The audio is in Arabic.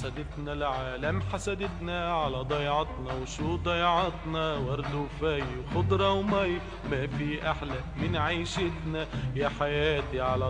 حسدتنا العالم حسدتنا على ضيعتنا، وشو ضيعتنا؟ ورد وفي وخضرة ومي، ما في أحلى من عيشتنا. يا حياتي على